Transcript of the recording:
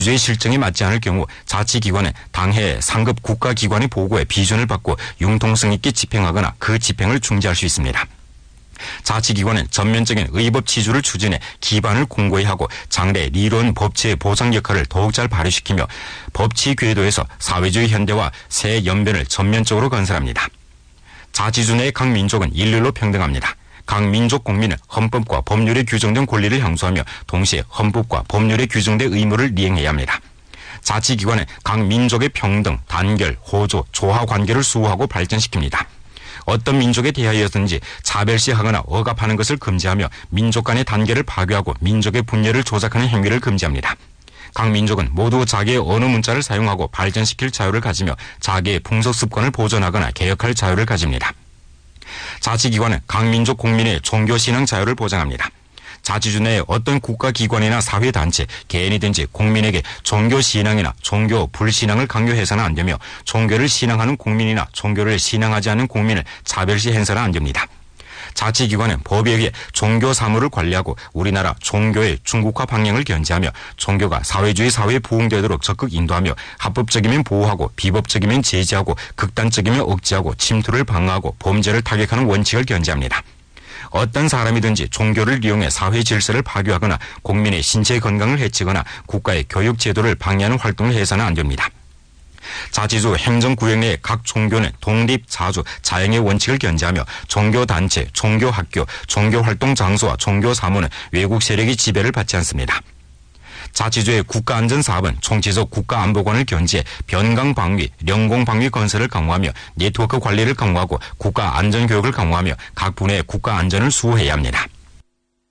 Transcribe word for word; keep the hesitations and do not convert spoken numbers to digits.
자치주의 실정에 맞지 않을 경우 자치기관은 당해 상급 국가기관의 보고에 비준을 받고 융통성 있게 집행하거나 그 집행을 중지할 수 있습니다. 자치기관은 전면적인 의법 치주를 추진해 기반을 공고히 하고 장래 리론 법치의 보상 역할을 더욱 잘 발휘시키며 법치 궤도에서 사회주의 현대와 새 연변을 전면적으로 건설합니다. 자치주 내 각 민족은 일률로 평등합니다. 각 민족 국민은 헌법과 법률에 규정된 권리를 향수하며 동시에 헌법과 법률에 규정된 의무를 이행해야 합니다. 자치기관은 각 민족의 평등, 단결, 호조, 조화 관계를 수호하고 발전시킵니다. 어떤 민족에 대하여든지 차별시하거나 억압하는 것을 금지하며 민족 간의 단계를 파괴하고 민족의 분열을 조작하는 행위를 금지합니다. 각 민족은 모두 자기의 언어 문자를 사용하고 발전시킬 자유를 가지며 자기의 풍속 습관을 보존하거나 개혁할 자유를 가집니다. 자치기관은 각 민족 국민의 종교 신앙 자유를 보장합니다. 자치주 내의 어떤 국가기관이나 사회단체, 개인이든지 국민에게 종교 신앙이나 종교 불신앙을 강요해서는 안 되며 종교를 신앙하는 국민이나 종교를 신앙하지 않는 국민을 차별시 해서는 안 됩니다. 자치기관은 법에 의해 종교 사무를 관리하고 우리나라 종교의 중국화 방향을 견제하며 종교가 사회주의 사회에 부응되도록 적극 인도하며 합법적이면 보호하고 비법적이면 제지하고 극단적이면 억제하고 침투를 방어하고 범죄를 타격하는 원칙을 견제합니다. 어떤 사람이든지 종교를 이용해 사회 질서를 파괴하거나 국민의 신체 건강을 해치거나 국가의 교육 제도를 방해하는 활동을 해서는 안 됩니다. 자치주 행정구역 내 각 종교는 독립, 자주, 자영의 원칙을 견제하며 종교단체, 종교학교, 종교활동 장소와 종교사무는 외국 세력의 지배를 받지 않습니다. 자치주의 국가안전사업은 총체적 국가안보관을 견지해 변강방위, 영공방위 건설을 강화하며 네트워크 관리를 강화하고 국가안전교육을 강화하며 각 분야의 국가안전을 수호해야 합니다.